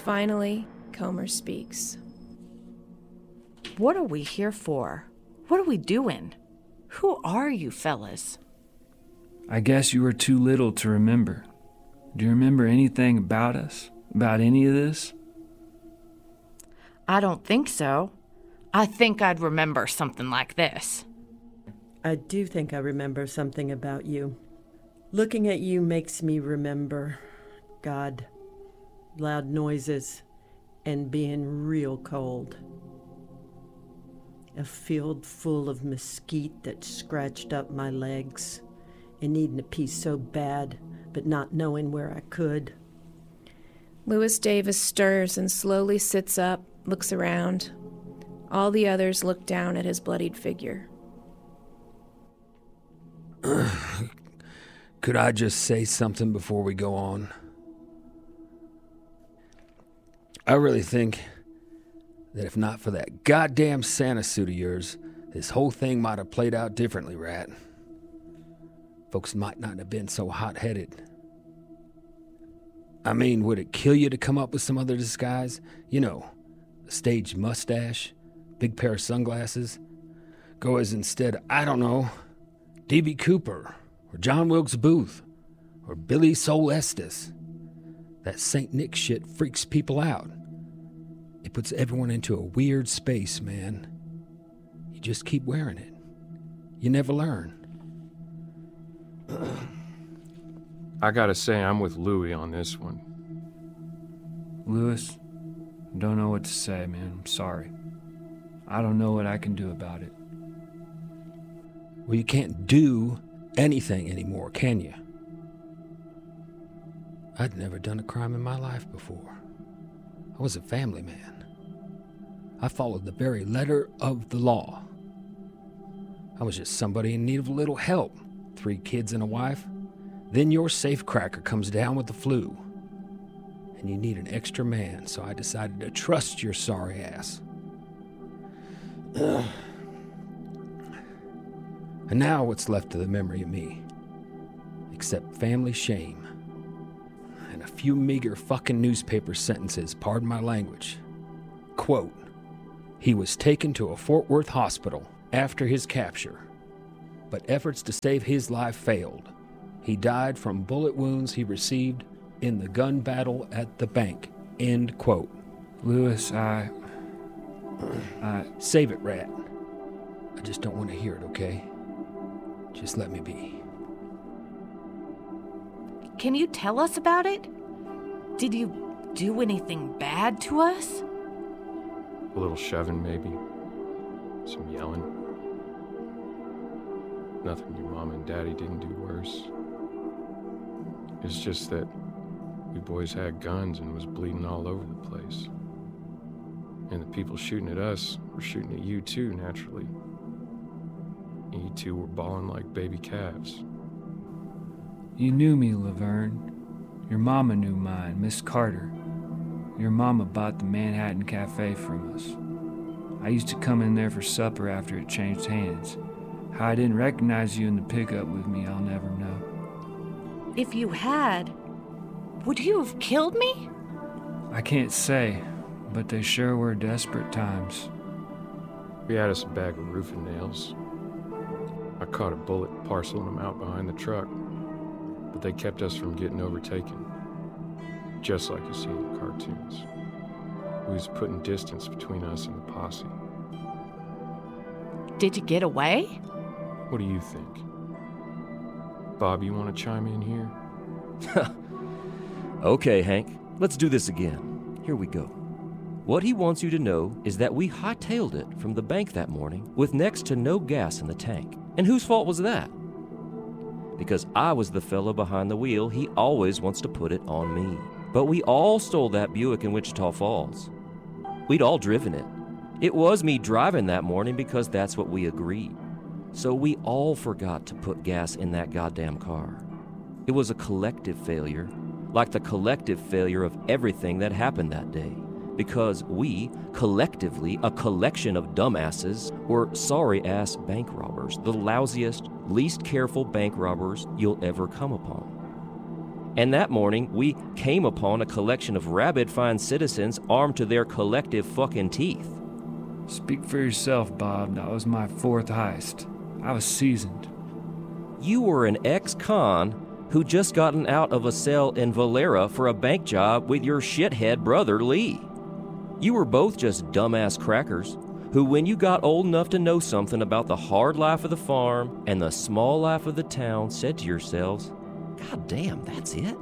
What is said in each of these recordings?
Finally, Comer speaks. What are we here for? What are we doing? Who are you fellas? I guess you were too little to remember. Do you remember anything about us? About any of this? I don't think so. I think I'd remember something like this. I do think I remember something about you. Looking at you makes me remember God, loud noises, and being real cold. A field full of mesquite that scratched up my legs, and needing a piece so bad, but not knowing where I could. Lewis Davis stirs and slowly sits up, looks around. All the others look down at his bloodied figure. Could I just say something before we go on? I really think that if not for that goddamn Santa suit of yours, this whole thing might have played out differently, Rat. Folks might not have been so hot-headed. I mean, would it kill you to come up with some other disguise? You know, a staged mustache, big pair of sunglasses. Go as instead, I don't know, D.B. Cooper, or John Wilkes Booth, or Billy Sol Estes. That St. Nick shit freaks people out. It puts everyone into a weird space, man. You just keep wearing it. You never learn. I gotta say, I'm with Louie on this one. Lewis, I don't know what to say, man. I'm sorry. I don't know what I can do about it. Well, you can't do anything anymore, can you? I'd never done a crime in my life before. I was a family man. I followed the very letter of the law. I was just somebody in need of a little help. 3 kids and a wife. Then your safecracker comes down with the flu. And you need an extra man, so I decided to trust your sorry ass. And now what's left of the memory of me? Except family shame. And a few meager fucking newspaper sentences, pardon my language. Quote, he was taken to a Fort Worth hospital after his capture, but efforts to save his life failed. He died from bullet wounds he received in the gun battle at the bank. End quote. Lewis, I Save it, Rat. I just don't want to hear it, okay? Just let me be. Can you tell us about it? Did you do anything bad to us? A little shoving, maybe. Some yelling. Nothing your mom and daddy didn't do worse. It's just that we boys had guns and was bleeding all over the place. And the people shooting at us were shooting at you too, naturally. And you two were bawling like baby calves. You knew me, Laverne. Your mama knew mine, Miss Carter. Your mama bought the Manhattan Cafe from us. I used to come in there for supper after it changed hands. How I didn't recognize you in the pickup with me, I'll never know. If you had, would you have killed me? I can't say, but they sure were desperate times. We had us a bag of roofing nails. I caught a bullet parceling them out behind the truck, but they kept us from getting overtaken. Just like you see in the cartoons. We was putting distance between us and the posse. Did you get away? What do you think? Bob, you want to chime in here? Okay, Hank, let's do this again. Here we go. What he wants you to know is that we hightailed it from the bank that morning with next to no gas in the tank. And whose fault was that? Because I was the fellow behind the wheel. He always wants to put it on me. But we all stole that Buick in Wichita Falls. We'd all driven it. It was me driving that morning because that's what we agreed. So we all forgot to put gas in that goddamn car. It was a collective failure, like the collective failure of everything that happened that day. Because we, collectively, a collection of dumbasses, were sorry-ass bank robbers, the lousiest, least careful bank robbers you'll ever come upon. And that morning, we came upon a collection of rabid-fine citizens armed to their collective fucking teeth. Speak for yourself, Bob. That was my 4th heist. I was seasoned. You were an ex-con who just gotten out of a cell in Valera for a bank job with your shithead brother, Lee. You were both just dumbass crackers who, when you got old enough to know something about the hard life of the farm and the small life of the town, said to yourselves, God damn, that's it?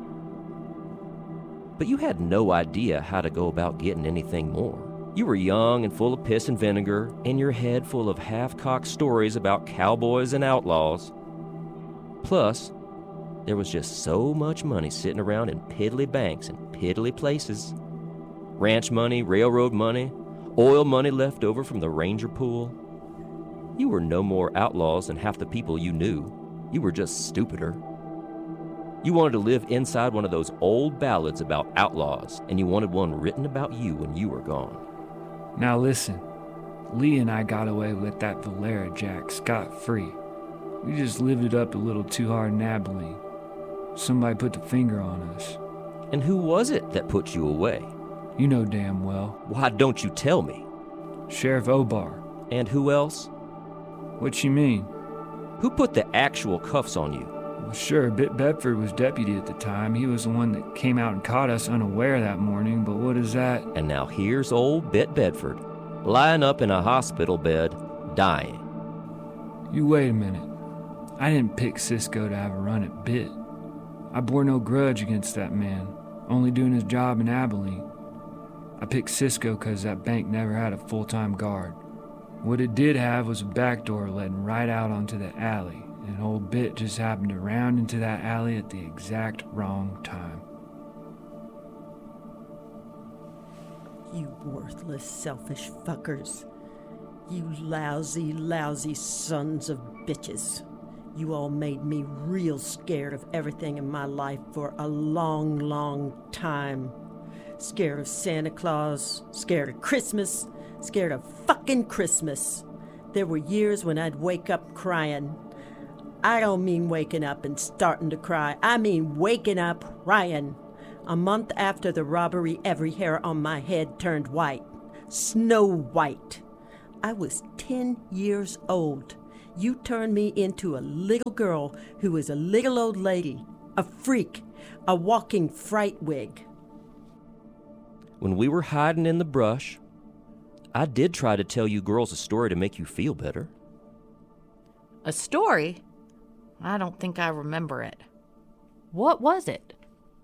But you had no idea how to go about getting anything more. You were young and full of piss and vinegar, and your head full of half-cocked stories about cowboys and outlaws. Plus, there was just so much money sitting around in piddly banks and piddly places. Ranch money, railroad money, oil money left over from the ranger pool. You were no more outlaws than half the people you knew. You were just stupider. You wanted to live inside one of those old ballads about outlaws, and you wanted one written about you when you were gone. Now listen, Lee and I got away with that Valera jack scot-free. We just lived it up a little too hard in Abilene. Somebody put the finger on us. And who was it that put you away? You know damn well. Why don't you tell me? Sheriff Obar. And who else? What you mean? Who put the actual cuffs on you? Well, sure, Bit Bedford was deputy at the time. He was the one that came out and caught us unaware that morning, but what is that? And now here's old Bit Bedford, lying up in a hospital bed, dying. You wait a minute. I didn't pick Cisco to have a run at Bit. I bore no grudge against that man, only doing his job in Abilene. I picked Cisco because that bank never had a full-time guard. What it did have was a back door leading right out onto the alley, and old Bit just happened to round into that alley at the exact wrong time. You worthless, selfish fuckers. You lousy, lousy sons of bitches. You all made me real scared of everything in my life for a long, long time. Scared of Santa Claus, scared of Christmas, scared of fucking Christmas. There were years when I'd wake up crying. I don't mean waking up and starting to cry. I mean waking up crying. A month after the robbery, every hair on my head turned white. Snow white. I was 10 years old. You turned me into a little girl who was a little old lady, a freak, a walking fright wig. When we were hiding in the brush, I did try to tell you girls a story to make you feel better. A story? I don't think I remember it. What was it?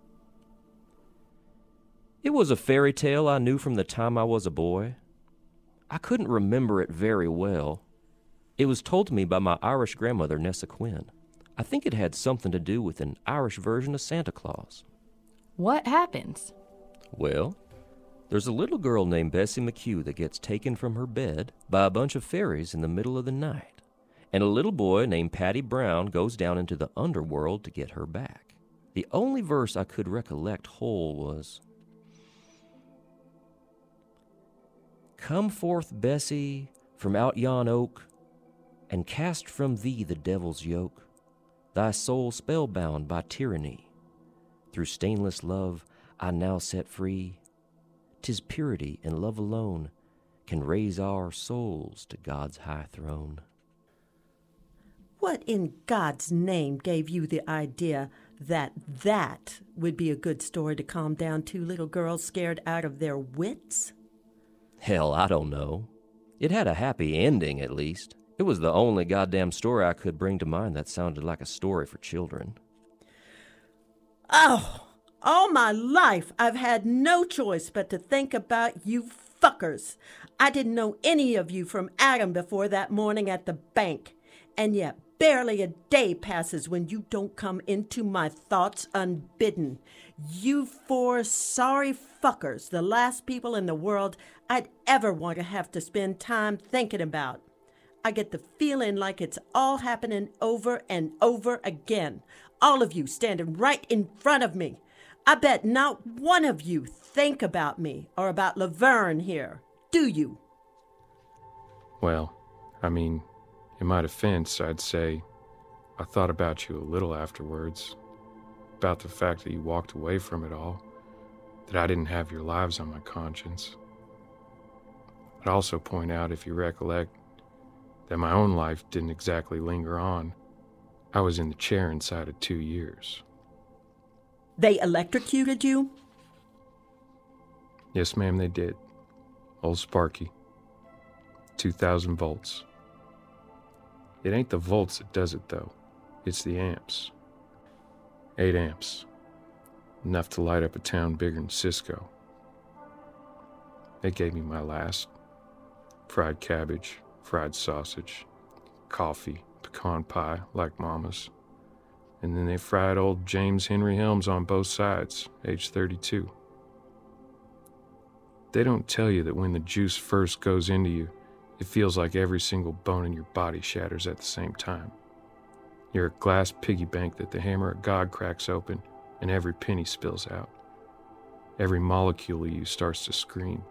It was a fairy tale I knew from the time I was a boy. I couldn't remember it very well. It was told to me by my Irish grandmother, Nessa Quinn. I think it had something to do with an Irish version of Santa Claus. What happens? Well, there's a little girl named Bessie McHugh that gets taken from her bed by a bunch of fairies in the middle of the night. And a little boy named Paddy Brown goes down into the underworld to get her back. The only verse I could recollect whole was, "Come forth, Bessie, from out yon oak, and cast from thee the devil's yoke, thy soul spellbound by tyranny. Through stainless love I now set free. 'Tis purity and love alone can raise our souls to God's high throne." What in God's name gave you the idea that that would be a good story to calm down two little girls scared out of their wits? Hell, I don't know. It had a happy ending, at least. It was the only goddamn story I could bring to mind that sounded like a story for children. Oh, all my life I've had no choice but to think about you fuckers. I didn't know any of you from Adam before that morning at the bank. And yet barely a day passes when you don't come into my thoughts unbidden. You four sorry fuckers, the last people in the world I'd ever want to have to spend time thinking about. I get the feeling like it's all happening over and over again. All of you standing right in front of me. I bet not one of you think about me or about Laverne here. Do you? Well, I mean, in my defense, I'd say I thought about you a little afterwards. about the fact that you walked away from it all, that I didn't have your lives on my conscience. I'd also point out, if you recollect, that my own life didn't exactly linger on. I was in the chair inside of 2 years. They electrocuted you? Yes, ma'am, they did. Old Sparky. 2,000 volts. It ain't the volts that does it, though. It's the amps. 8 amps. Enough to light up a town bigger than Cisco. They gave me my last. Fried cabbage, fried sausage, coffee, pecan pie, like Mama's. And then they fried old James Henry Helms on both sides, age 32. They don't tell you that when the juice first goes into you, it feels like every single bone in your body shatters at the same time. You're a glass piggy bank that the hammer of God cracks open and every penny spills out. Every molecule of you starts to scream.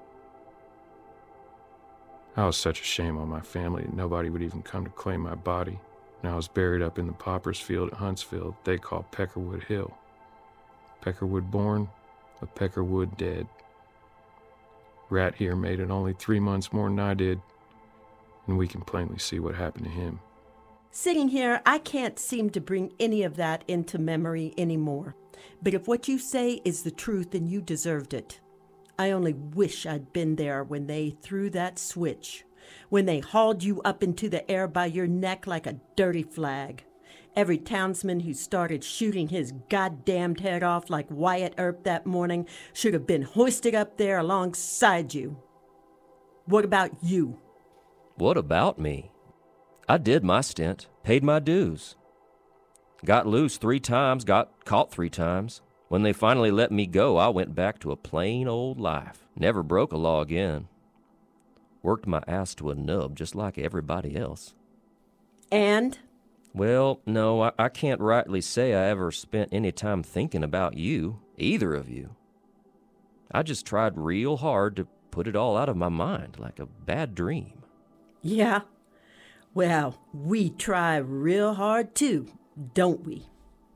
I was such a shame on my family that nobody would even come to claim my body, and I was buried up in the pauper's field at Huntsville they call Peckerwood Hill. Peckerwood born, a Peckerwood dead. Rat here made it only 3 months more than I did, and we can plainly see what happened to him. Sitting here, I can't seem to bring any of that into memory anymore. But if what you say is the truth, then you deserved it. I only wish I'd been there when they threw that switch, when they hauled you up into the air by your neck like a dirty flag. Every townsman who started shooting his goddamned head off like Wyatt Earp that morning should have been hoisted up there alongside you. What about you? What about me? I did my stint, paid my dues. Got loose 3 times, got caught 3 times. When they finally let me go, I went back to a plain old life. Never broke a law again. Worked my ass to a nub just like everybody else. And? Well, no, I can't rightly say I ever spent any time thinking about you, either of you. I just tried real hard to put it all out of my mind like a bad dream. Yeah. Well, we try real hard too, don't we?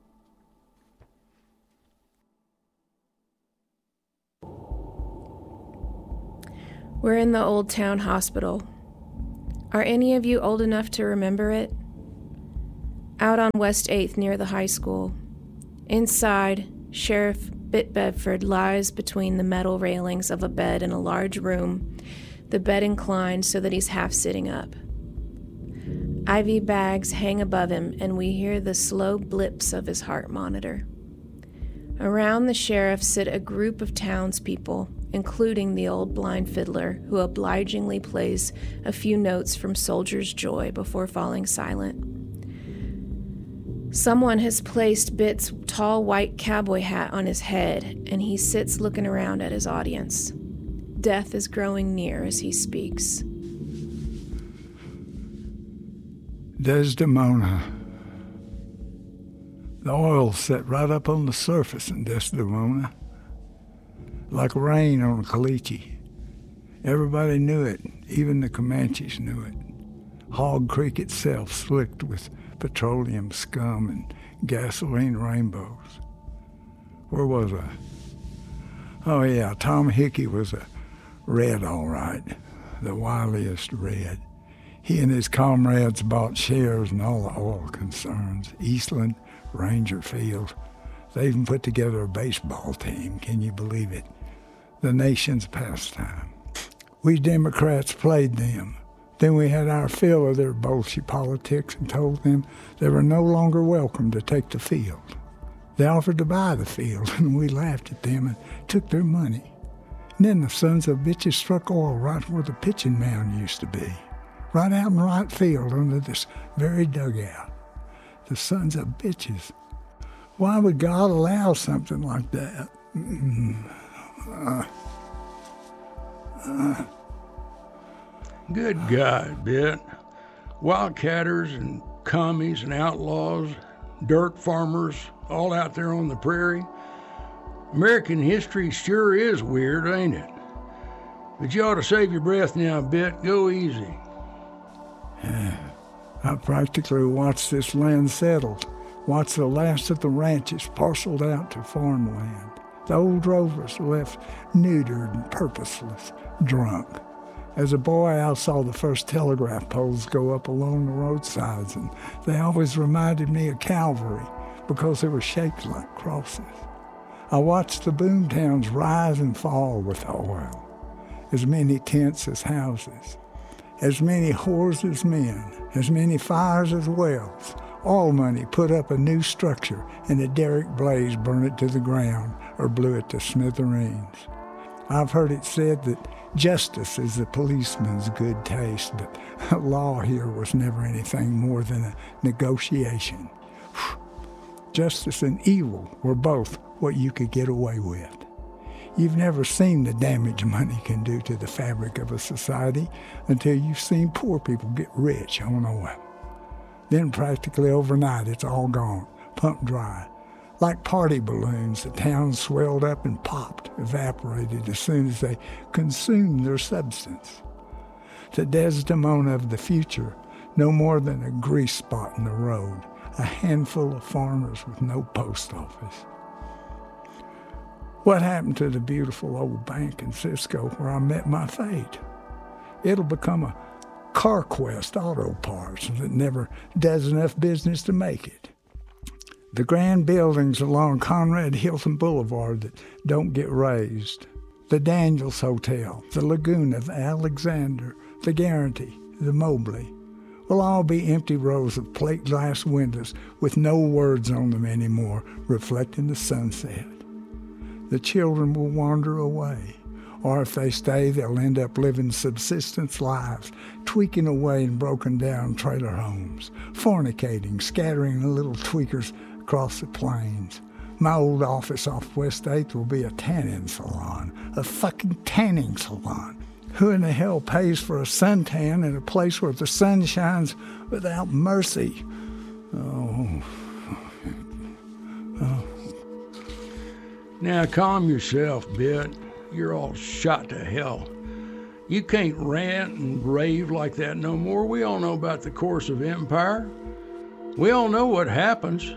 We're in the Old Town Hospital. Are any of you old enough to remember it? Out on West 8th near the high school. Inside, Sheriff Bitt Bedford lies between the metal railings of a bed in a large room, the bed inclined so that he's half sitting up. IV bags hang above him, and we hear the slow blips of his heart monitor. Around the sheriff sit a group of townspeople, including the old blind fiddler who obligingly plays a few notes from Soldier's Joy before falling silent. Someone has placed Bitt's tall white cowboy hat on his head, and he sits looking around at his audience. Death is growing near as he speaks. Desdemona. The oil set right up on the surface in Desdemona, like rain on a caliche. Everybody knew it, even the Comanches knew it. Hog Creek itself slicked with petroleum scum and gasoline rainbows. Where was I? Oh yeah, Tom Hickey was a red all right, the wiliest red. He and his comrades bought shares in all the oil concerns, Eastland, Ranger Field. They even put together a baseball team, can you believe it? The nation's pastime. We Democrats played them. Then we had our fill of their bullshit politics and told them they were no longer welcome to take the field. They offered to buy the field, and we laughed at them and took their money. And then the sons of bitches struck oil right where the pitching mound used to be, right out in the right field under this very dugout. The sons of bitches. Why would God allow something like that? Good God, Bitt. Wildcatters and commies and outlaws, dirt farmers, all out there on the prairie. American history sure is weird, ain't it? But you ought to save your breath now, Bitt. Go easy. I practically watched this land settled, watched the last of the ranches parceled out to farmland. The old drovers left neutered and purposeless, drunk. As a boy, I saw the first telegraph poles go up along the roadsides, and they always reminded me of cavalry because they were shaped like crosses. I watched the boom towns rise and fall with oil, as many tents as houses, as many whores as men, as many fires as wells. Oil money put up a new structure, and a derrick blaze burned it to the ground or blew it to smithereens. I've heard it said that justice is the policeman's good taste, but law here was never anything more than a negotiation. Justice and evil were both what you could get away with. You've never seen the damage money can do to the fabric of a society until you've seen poor people get rich on oil. Then practically overnight, it's all gone, pumped dry. Like party balloons, the town swelled up and popped, evaporated as soon as they consumed their substance. The Desdemona of the future, no more than a grease spot in the road, a handful of farmers with no post office. What happened to the beautiful old bank in Cisco where I met my fate? It'll become a CarQuest Auto Parts that never does enough business to make it. The grand buildings along Conrad Hilton Boulevard that don't get raised. The Daniels Hotel, the Laguna, the Alexander, the Guarantee, the Mobley will all be empty rows of plate glass windows with no words on them anymore, reflecting the sunset. The children will wander away, or if they stay, they'll end up living subsistence lives, tweaking away in broken down trailer homes, fornicating, scattering the little tweakers across the plains. My old office off West 8th will be a tanning salon, a fucking tanning salon. Who in the hell pays for a suntan in a place where the sun shines without mercy? Oh. Now calm yourself, Bit. You're all shot to hell. You can't rant and rave like that no more. We all know about the course of empire. We all know what happens.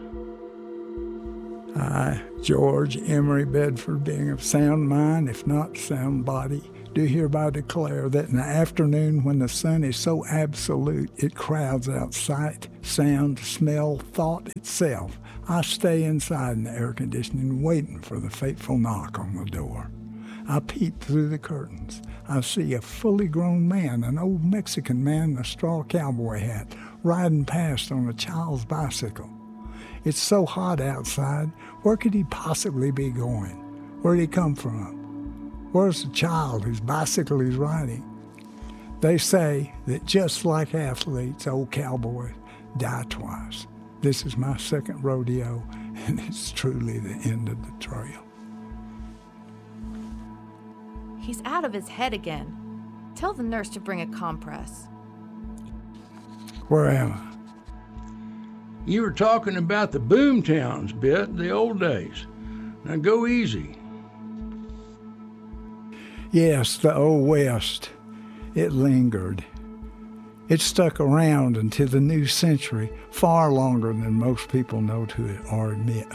I, George Emery Bedford, being of sound mind, if not sound body, do hereby declare that in the afternoon when the sun is so absolute it crowds out sight, sound, smell, thought itself, I stay inside in the air conditioning waiting for the fateful knock on the door. I peep through the curtains. I see a fully grown man, an old Mexican man in a straw cowboy hat, riding past on a child's bicycle. It's so hot outside, where could he possibly be going? Where'd he come from? Where's the child whose bicycle he's riding? They say that just like athletes, old cowboys die twice. This is my second rodeo, and it's truly the end of the trail. He's out of his head again. Tell the nurse to bring a compress. Where am I? You were talking about the boom towns, Bit, the old days. Now go easy. Yes, the Old West. It lingered. It stuck around until the new century, far longer than most people know to or admit.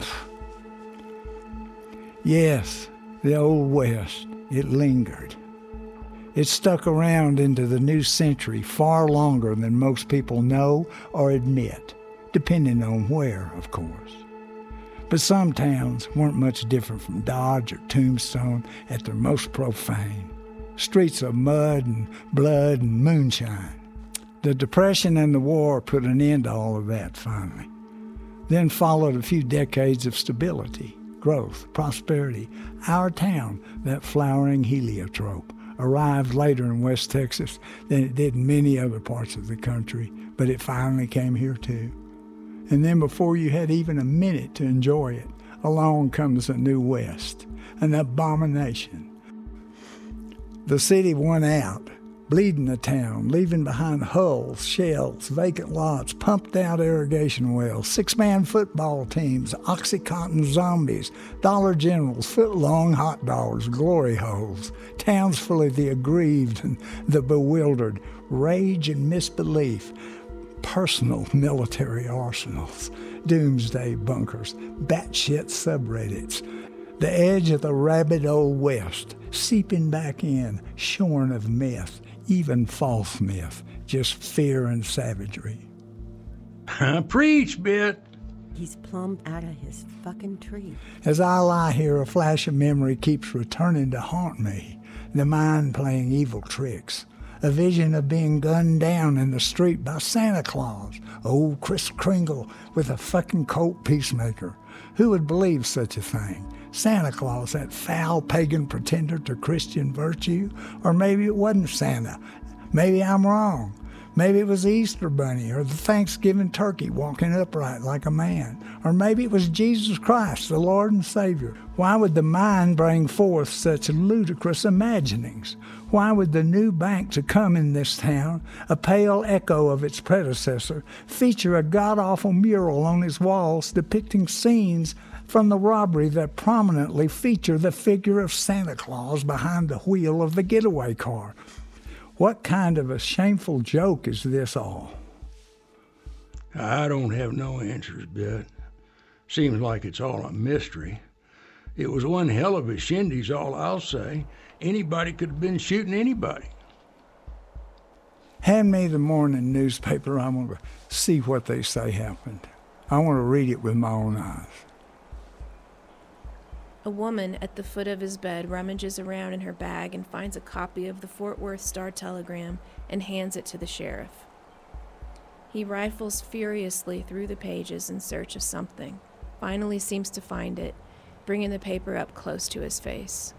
Yes, the Old West. It lingered. It stuck around into the new century far longer than most people know or admit, depending on where, of course. But some towns weren't much different from Dodge or Tombstone at their most profane. Streets of mud and blood and moonshine. The Depression and the war put an end to all of that finally. Then followed a few decades of stability, growth, prosperity. Our town, that flowering heliotrope, arrived later in West Texas than it did in many other parts of the country, but it finally came here too. And then before you had even a minute to enjoy it, along comes the New West, an abomination. The city won out, bleeding the town, leaving behind hulls, shells, vacant lots, pumped-out irrigation wells, six-man football teams, OxyContin zombies, Dollar Generals, foot-long hot dogs, glory holes, towns full of the aggrieved and the bewildered, rage and misbelief, personal military arsenals, doomsday bunkers, batshit subreddits, the edge of the rabid old West, seeping back in, shorn of myth, even false myth, just fear and savagery. Preach, Bit. He's plumb out of his fucking tree. As I lie here, a flash of memory keeps returning to haunt me, the mind playing evil tricks. A vision of being gunned down in the street by Santa Claus, old Kris Kringle with a fucking Colt peacemaker. Who would believe such a thing? Santa Claus, that foul pagan pretender to Christian virtue? Or maybe it wasn't Santa. Maybe I'm wrong. Maybe it was the Easter Bunny or the Thanksgiving turkey walking upright like a man. Or maybe it was Jesus Christ, the Lord and Savior. Why would the mind bring forth such ludicrous imaginings? Why would the new bank to come in this town, a pale echo of its predecessor, feature a god-awful mural on his walls depicting scenes from the robbery that prominently feature the figure of Santa Claus behind the wheel of the getaway car? What kind of a shameful joke is this all? I don't have no answers, Bit. Seems like it's all a mystery. It was one hell of a shindy's all I'll say. Anybody could have been shooting anybody. Hand me the morning newspaper. I want to see what they say happened. I want to read it with my own eyes. A woman at the foot of his bed rummages around in her bag and finds a copy of the Fort Worth Star-Telegram and hands it to the sheriff. He rifles furiously through the pages in search of something, finally seems to find it, bringing the paper up close to his face.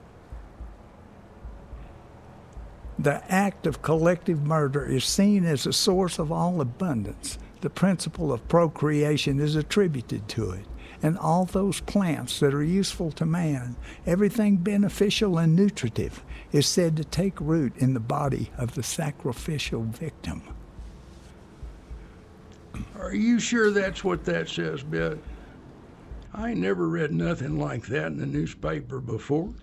The act of collective murder is seen as a source of all abundance. The principle of procreation is attributed to it. And all those plants that are useful to man, everything beneficial and nutritive, is said to take root in the body of the sacrificial victim. Are you sure that's what that says, Bit? I ain't never read nothing like that in the newspaper before.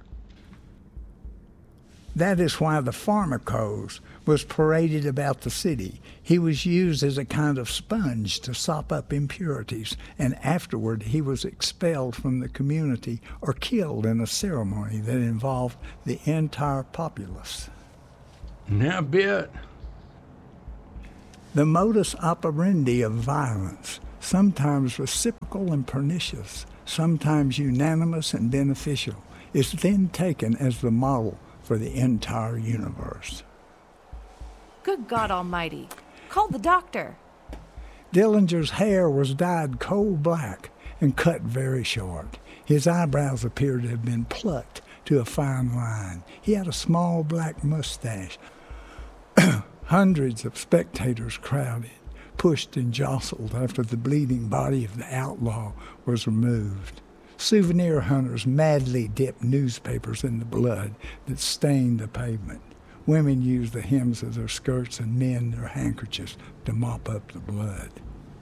That is why the pharmacose was paraded about the city. He was used as a kind of sponge to sop up impurities, and afterward he was expelled from the community or killed in a ceremony that involved the entire populace. Now, Bit. The modus operandi of violence, sometimes reciprocal and pernicious, sometimes unanimous and beneficial, is then taken as the model for the entire universe. Good God Almighty. Call the doctor. Dillinger's hair was dyed coal black and cut very short. His eyebrows appeared to have been plucked to a fine line. He had a small black mustache. Hundreds of spectators crowded, pushed and jostled after the bleeding body of the outlaw was removed. Souvenir hunters madly dipped newspapers in the blood that stained the pavement. Women used the hems of their skirts and men their handkerchiefs to mop up the blood.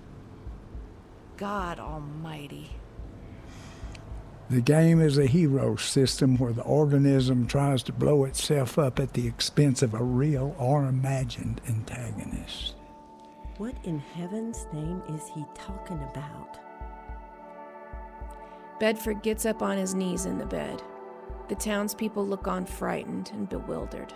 God Almighty. The game is a hero system where the organism tries to blow itself up at the expense of a real or imagined antagonist. What in heaven's name is he talking about? Bedford gets up on his knees in the bed. The townspeople look on frightened and bewildered.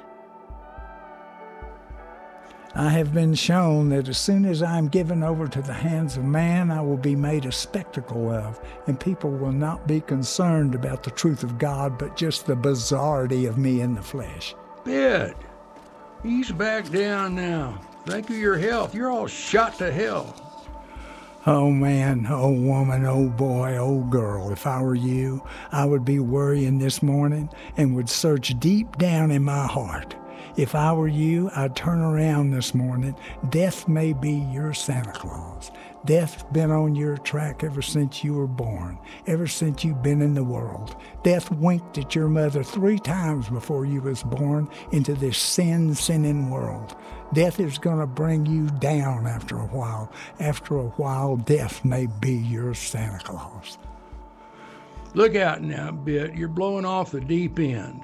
I have been shown that as soon as I am given over to the hands of man, I will be made a spectacle of, and people will not be concerned about the truth of God, but just the bizarrety of me in the flesh. Bit. He's back down now. Thank you for your help. You're all shot to hell. Oh man, oh woman, oh boy, oh girl, if I were you, I would be worrying this morning and would search deep down in my heart. If I were you, I'd turn around this morning. Death may be your Santa Claus. Death's been on your track ever since you were born, ever since you've been in the world. Death winked at your mother 3 times before you was born into this sin-sinning world. Death is going to bring you down after a while. After a while, death may be your Santa Claus. Look out now, Bit. You're blowing off the deep end.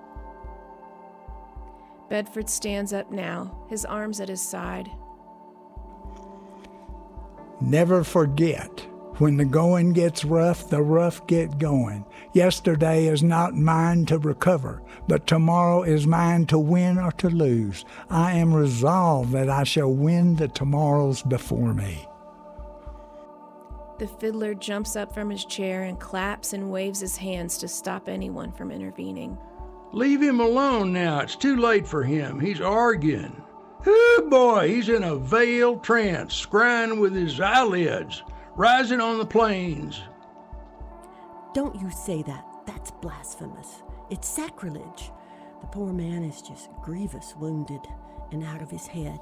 Bedford stands up now, his arms at his side. Never forget, when the going gets rough, the rough get going. Yesterday is not mine to recover, but tomorrow is mine to win or to lose. I am resolved that I shall win the tomorrows before me. The fiddler jumps up from his chair and claps and waves his hands to stop anyone from intervening. Leave him alone now. It's too late for him. He's arguing. Oh boy, he's in a veiled trance, scrying with his eyelids, rising on the plains. Don't you say that. That's blasphemous. It's sacrilege. The poor man is just grievous wounded and out of his head.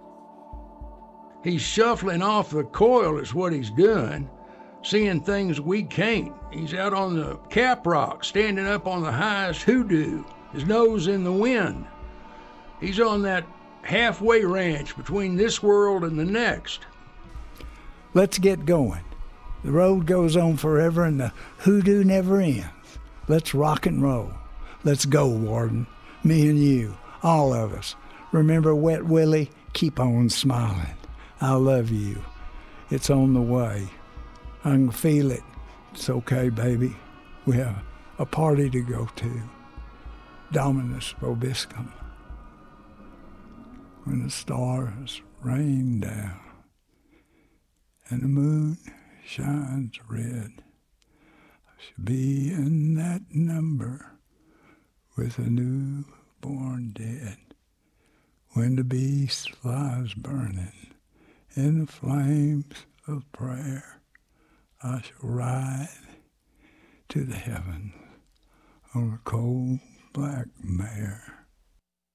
He's shuffling off the coil is what he's doing, seeing things we can't. He's out on the cap rock, standing up on the highest hoodoo, his nose in the wind. He's on that halfway ranch between this world and the next. Let's get going. The road goes on forever and the hoodoo never ends. Let's rock and roll. Let's go, Warden. Me and you, all of us. Remember Wet Willie? Keep on smiling. I love you. It's on the way. I can feel it. It's okay, baby. We have a party to go to. Dominus Vobiscum. When the stars rain down and the moon shines red, I shall be in that number with a newborn dead. When the beast lies burning in the flames of prayer, I shall ride to the heavens on a cold black mare.